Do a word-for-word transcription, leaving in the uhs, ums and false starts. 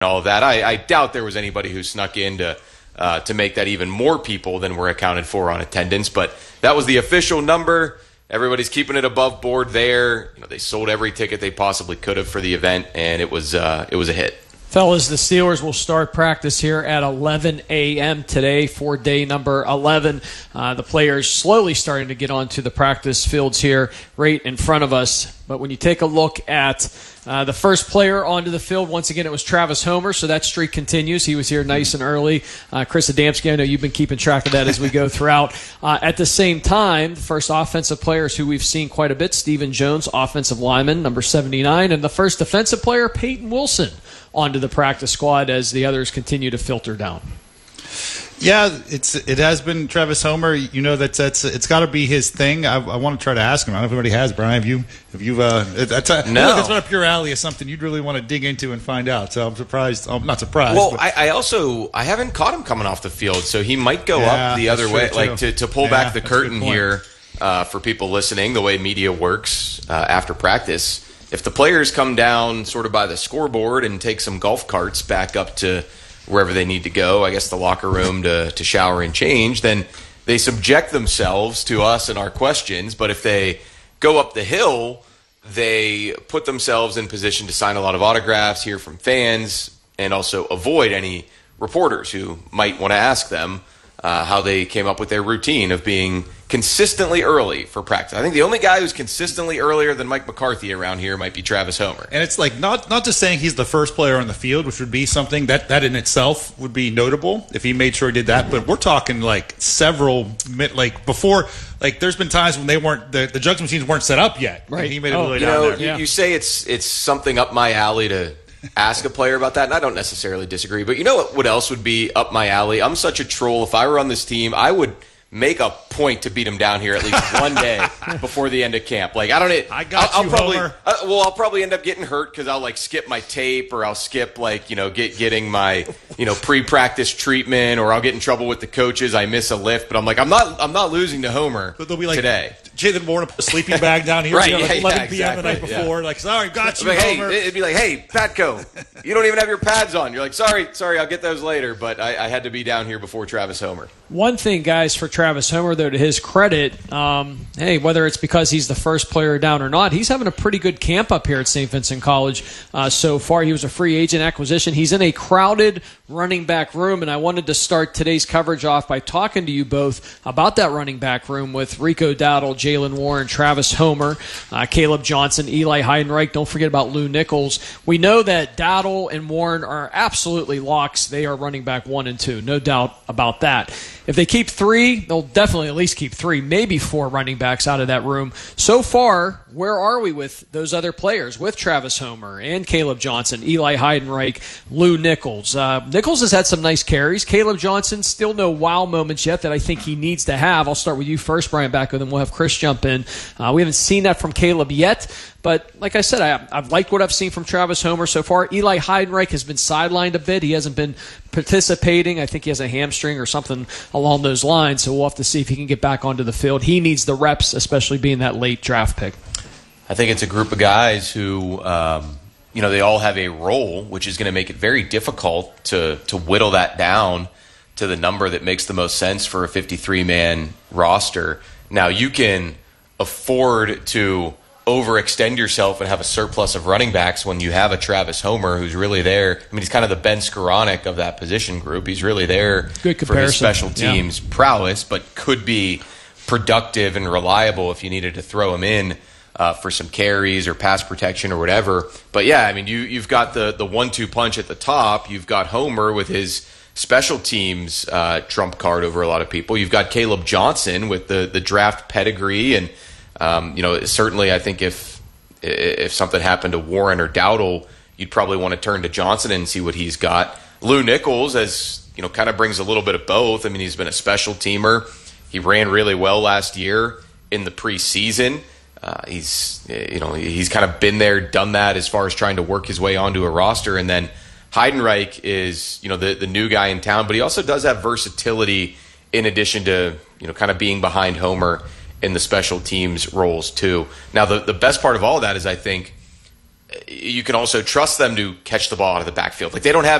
all of that. I, I doubt there was anybody who snuck in to, uh, to make that even more people than were accounted for on attendance. But that was the official number. Everybody's keeping it above board there. You know, they sold every ticket they possibly could have for the event, and it was uh, it was a hit. Fellas, the Steelers will start practice here at eleven a.m. today for day number eleven. Uh, the players slowly starting to get onto the practice fields here right in front of us. But when you take a look at uh, the first player onto the field, once again, it was Travis Homer, so that streak continues. He was here nice and early. Uh, Chris Adamski, I know you've been keeping track of that as we go throughout. Uh, at the same time, the first offensive players who we've seen quite a bit, Stephen Jones, offensive lineman, number seventy-nine, and the first defensive player, Peyton Wilson, onto the practice squad as the others continue to filter down. Yeah, it's it has been Travis Homer. You know that's that's it's got to be his thing. I, I want to try to ask him. I don't know if anybody has. Brian, have you? Have you? Uh, that's a, no. It's not up your alley. It's something you'd really want to dig into and find out. So I'm surprised. I'm not surprised. Well, but. I, I also I haven't caught him coming off the field, so he might go Yeah, up the other way. true, Like to, to pull yeah, back the that's a good curtain point. here uh, for people listening, the way media works uh, after practice. If the players come down sort of by the scoreboard and take some golf carts back up to wherever they need to go, I guess the locker room to, to shower and change, then they subject themselves to us and our questions. But if they go up the hill, they put themselves in position to sign a lot of autographs, hear from fans, and also avoid any reporters who might want to ask them uh, how they came up with their routine of being consistently early for practice. I think the only guy who's consistently earlier than Mike McCarthy around here might be Travis Homer. And it's like not not just saying he's the first player on the field, which would be something that, that in itself would be notable if he made sure he did that. But we're talking like several, like before, like there's been times when they weren't, the, the jugs machines weren't set up yet. Right. And he made it Oh, really You down know, there. you, Yeah. you say it's it's something up my alley to ask a player about that, and I don't necessarily disagree. But you know what, what else would be up my alley? I'm such a troll. If I were on this team, I would make a point to beat him down here at least one day before the end of camp. Like I don't. I got I'll, I'll you, probably, Homer. Uh, well, I'll probably end up getting hurt because I'll like skip my tape, or I'll skip like you know get getting my you know pre-practice treatment, or I'll get in trouble with the coaches. I miss a lift, but I'm like I'm not I'm not losing to Homer But they'll be like, today. Jalen Warren put a sleeping bag down here Right, you know, yeah, like yeah, eleven p.m. the night exactly, yeah. before. Like, sorry, got It'd you, be like, Homer. hey, it'd be like, hey, Patco, you don't even have your pads on. You're like, sorry, sorry, I'll get those later, but I, I had to be down here before Travis Homer. One thing, guys, for Travis Homer, though, to his credit, um, hey, whether it's because he's the first player down or not, he's having a pretty good camp up here at Saint Vincent College uh, so far. He was a free agent acquisition. He's in a crowded running back room, and I wanted to start today's coverage off by talking to you both about that running back room with Rico Dowdle, Jalen Warren, Travis Homer, uh, Caleb Johnson, Eli Heidenreich. Don't forget about Lou Nichols. We know that Dowdle and Warren are absolutely locks. They are running back one and two. No doubt about that. If they keep three, they'll definitely at least keep three, maybe four running backs out of that room. So far, where are we with those other players, with Travis Homer and Caleb Johnson, Eli Heidenreich, Lou Nichols? Uh, Nichols has had some nice carries. Caleb Johnson, still no wow moments yet that I think he needs to have. I'll start with you first, Brian Backo, then we'll have Chris jump in. Uh, we haven't seen that from Caleb yet. But like I said, I, I've liked what I've seen from Travis Homer so far. Eli Heidenreich has been sidelined a bit. He hasn't been participating. I think he has a hamstring or something along those lines. So we'll have to see if he can get back onto the field. He needs the reps, especially being that late draft pick. I think it's a group of guys who, um, you know, they all have a role, which is going to make it very difficult to to whittle that down to the number that makes the most sense for a fifty-three man roster. Now, you can afford to overextend yourself and have a surplus of running backs when you have a Travis Homer who's really there. I mean, he's kind of the Ben Skoranek of that position group. He's really there Good for his comparison. special teams Yeah. prowess, but could be productive and reliable if you needed to throw him in uh, for some carries or pass protection or whatever. But yeah, I mean, you, you've got the, the one two punch at the top. You've got Homer with his special teams uh, trump card over a lot of people. You've got Caleb Johnson with the, the draft pedigree. And, um, you know, certainly I think if if something happened to Warren or Dowdle, you'd probably want to turn to Johnson and see what he's got. Lou Nichols, as you know, kind of brings a little bit of both. I mean, he's been a special teamer. He ran really well last year in the preseason. Uh, he's, you know, he's kind of been there, done that as far as trying to work his way onto a roster. And then Heidenreich is, you know, the, the new guy in town, but he also does have versatility in addition to, you know, kind of being behind Homer in the special teams roles too. Now, the, the best part of all that is I think you can also trust them to catch the ball out of the backfield. Like they don't have